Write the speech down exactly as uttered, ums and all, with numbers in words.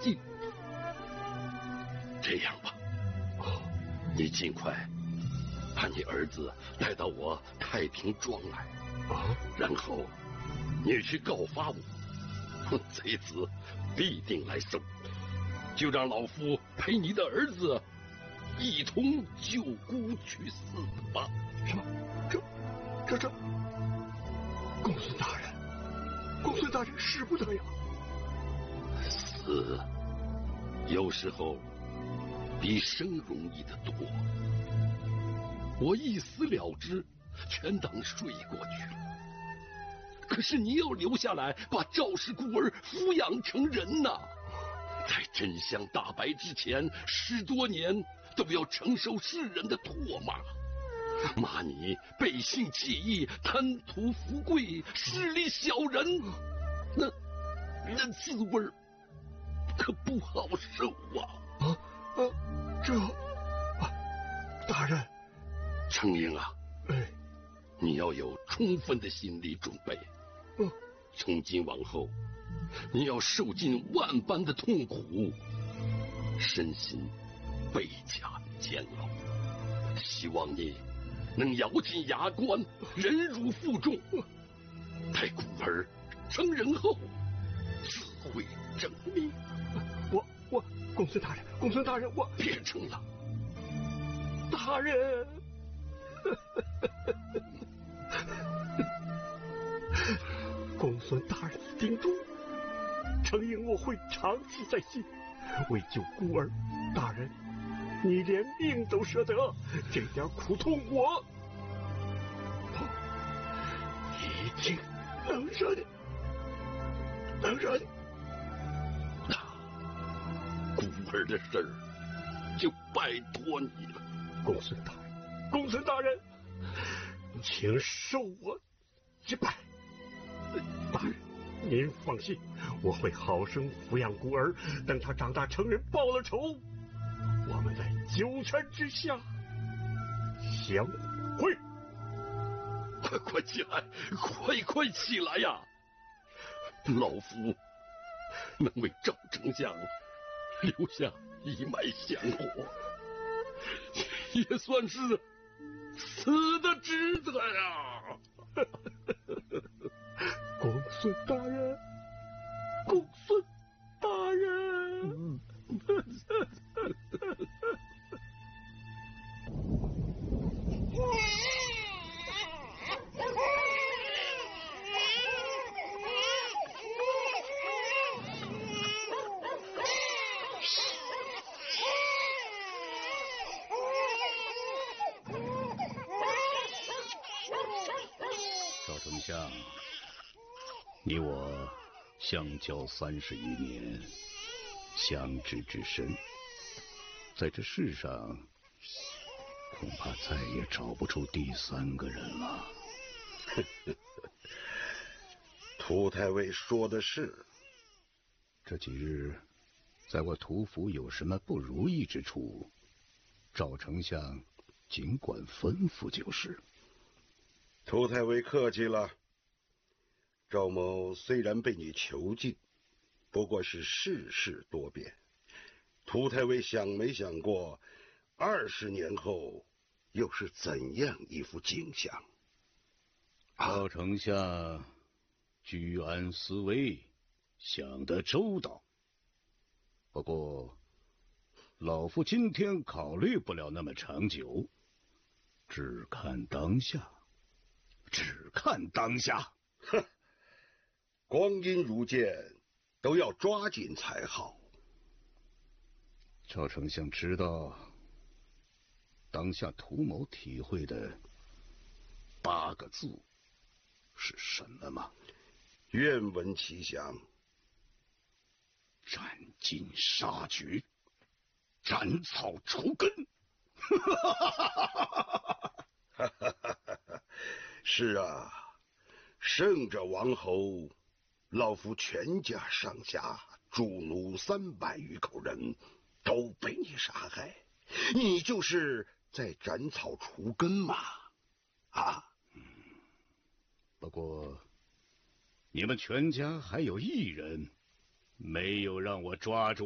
尽。这样吧，哦，你尽快把你儿子带到我太平庄来，啊，然后你去告发我，贼子必定来收，就让老夫陪你的儿子一同救孤去死吧。 什么？这、这、这……公孙大人，公孙大人使不得呀！ 死有时候比生容易得多，我一死了之，全当睡过去了。可是你要留下来，把赵氏孤儿抚养成人呐！在真相大白之前，十多年都要承受世人的唾骂，骂你背信弃义、贪图富贵、势利小人，那那滋味可不好受啊！ 啊啊，这啊，大人， 程婴啊， 哎， 你要有充分的心理准备。 嗯， 从今往后，你要受尽万般的痛苦，身心倍加煎熬。希望你能咬紧牙关，忍辱负重，待孤儿成人后，自会正命。 我我，公孙大人，公孙大人，我别争了， 大人。公孙大人叮嘱，程婴我会长记在心。为救孤儿，大人你连命都舍得，这点苦痛我一定能忍，能忍。 那孤儿的事儿就拜托你了。 公孙大人，公孙大人，请受我一拜。大人，您放心，我会好生抚养孤儿，等他长大成人报了仇，我们在九泉之下相会。 快快起来，快快起来呀！老夫能为赵丞相留下一脉香火，也算是死的值得呀！ 公孙大人，公孙大人。 赵丞相，你我相交三十余年，相知之深，在这世上恐怕再也找不出第三个人了。 涂太尉说的是。 这几日在我屠府有什么不如意之处，赵丞相尽管吩咐就是。 涂太尉客气了，赵某虽然被你囚禁，不过是世事多变。涂太尉想没想过，二十年后又是怎样一副景象？ 赵丞相居安思危，想得周到。不过老夫今天考虑不了那么长久，只看当下，只看当下。 哼，光阴如箭，都要抓紧才好。 赵丞相知道当下涂某体会的八个字是什么吗？ 愿闻其详。 斩尽杀绝，斩草除根。 是啊，胜者王侯，老夫全家上下诸奴三百余口人都被你杀害，你就是在斩草除根嘛？啊， 嗯，不过你们全家还有一人没有让我抓住。